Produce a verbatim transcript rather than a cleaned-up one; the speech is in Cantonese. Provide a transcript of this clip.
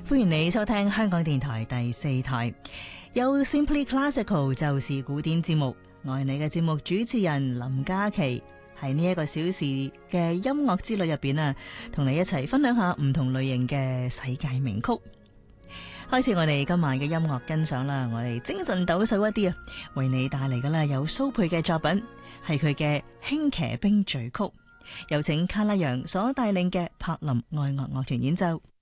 歡迎你收聽香港電台第四台，有 Simply Classical 就是古典節目，我係你嘅節目主持人林嘉琪。喺呢一個小時嘅音樂之旅入邊啊，同你一齊分享下唔同類型嘅世界名曲。開始我哋今晚嘅音樂欣賞啦，我哋精神抖擻一啲啊，為你帶嚟嘅啦有蘇蓓嘅作品，係佢嘅輕騎兵序曲，有請卡拉揚所帶領嘅柏林愛樂樂團演奏。